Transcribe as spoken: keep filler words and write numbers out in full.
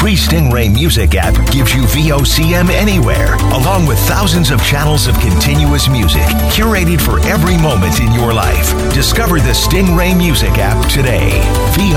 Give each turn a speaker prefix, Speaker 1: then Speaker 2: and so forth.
Speaker 1: free Stingray Music app gives you V O C M anywhere, along with thousands of channels of continuous music curated for every moment in your life. Discover the Stingray Music app today. V